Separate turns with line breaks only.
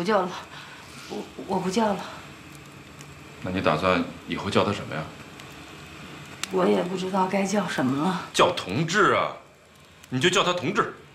不叫了，我不叫了。
那你打算以后叫他什么呀？
我也不知道该叫什么了。
叫同志啊，你就叫他同志。